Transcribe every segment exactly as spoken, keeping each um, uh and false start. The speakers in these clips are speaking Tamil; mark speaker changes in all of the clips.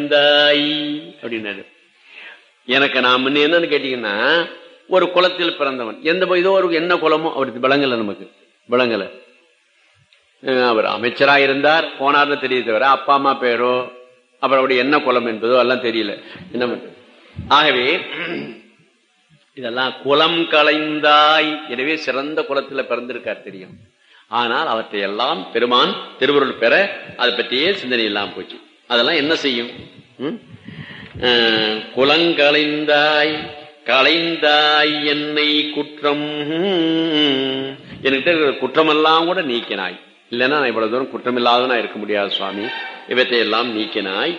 Speaker 1: அப்படின்னாரு. எனக்கு நான் முன்ன என்னன்னு கேட்டீங்கன்னா, ஒரு குலத்தில் பிறந்தவன், எந்த இதோ ஒரு என்ன குலமோ அவருக்கு விளங்கல, நமக்கு விளங்கல. அவர் அமைச்சரா இருந்தார், போனார்னு தெரிய தவிர அப்பா அம்மா பேரோ அப்புறம் அவருடைய என்ன குலம் என்பதோ எல்லாம் தெரியல. என்ன பண்றது? ஆகவே இதெல்லாம் குலம் களைந்தாய். எனவே சிறந்த குலத்துல பிறந்திருக்கார் தெரியும். ஆனால் அவற்றை எல்லாம் பெருமான் திருவருள் பெற அதை பற்றியே சிந்தனை இல்லாம போச்சு. அதெல்லாம் என்ன செய்யும்? குலங்களைந்தாய் களைந்தாய் என்னை குற்றம், என்கிட்ட குற்றமெல்லாம் கூட நீக்கினாய். இல்லைன்னா நான் இவ்வளவு தூரம் குற்றம் இல்லாதவனா இருக்க முடியாது சுவாமி. இவற்றை எல்லாம் நீக்கினாய்.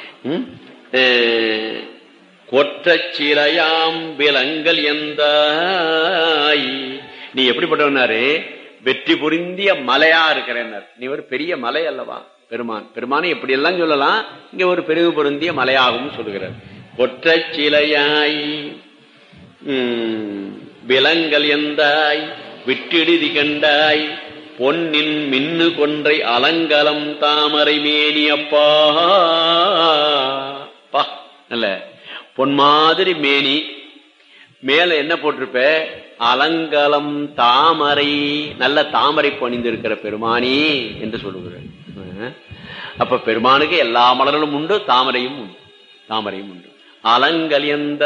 Speaker 1: கொற்ற சிலையாம் விலங்கல் எந்தாய். நீ எப்படிப்பட்டவனாரு? வெற்றி புரிந்திய மலையா இருக்கிறேன்னார். நீ ஒரு பெரிய மலை அல்லவா பெருமான். பெருமானை எப்படி எல்லாம் சொல்லலாம், இங்க ஒரு பெருகு பொருந்திய மலையாகவும் சொல்லுகிறார். கொற்ற சிலையாய் விலங்கல் எந்தாய் விட்டிடுதி கண்டாய் பொன்னின் மின்னு கொன்றை அலங்கலம் தாமரை மேனி அப்பா. நல்ல பொன் மாதிரி மேனி, மேல என்ன போட்டிருப்ப? அலங்கலம் தாமரை, நல்ல தாமரை பணிந்திருக்கிற பெருமானி என்று சொல்லுகிறார். அப்ப பெருமானுக்கு எல்லா மலர்களும் உண்டு, தாமரையும் உண்டு, தாமரையும் உண்டு. அலங்கல் எந்த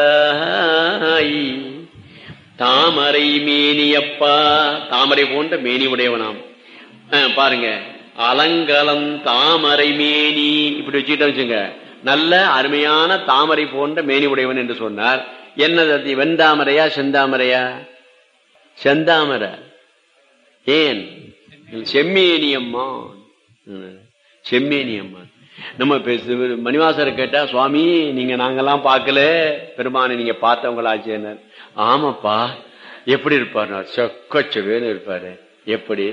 Speaker 1: தாமரை மேனியப்பா, தாமரை போன்ற மேனி உடையவனாம். பாருங்க, அலங்கலம் தாமரை மேனி இப்படி வச்சுக்கிட்ட வச்சுங்க, நல்ல அருமையான தாமரை போன்ற மேனி உடையவன் என்று சொன்னார். என்னது? வெண்தாமரையா செந்தாமரையா? செந்தாமரை. ஏன்? செம்மேனியம்மா, செம்மேனியம்மா. நம்ம மணிவாசரை கேட்டா, சுவாமி நீங்க நாங்கெல்லாம் பார்க்கல, பெருமானை நீங்க பார்த்தவங்களாச்சு. ஆமாப்பா. எப்படி இருப்பார்? சொக்கச்சவேன்னு இருப்பாரு. எப்படி?